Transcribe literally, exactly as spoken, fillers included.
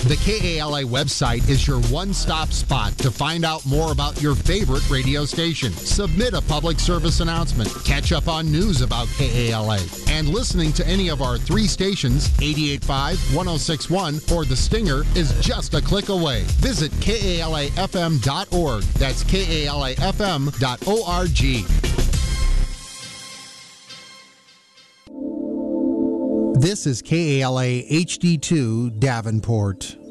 The K A L A website is your one-stop spot to find out more about your favorite radio station. Submit a public service announcement, catch up on news about K A L A, and listening to any of our three stations, eighty-eight point five, one oh six point one, or The Stinger, is just a click away. Visit K A L A F M dot org. That's K A L A F M dot org. This is K A L A H D two Davenport.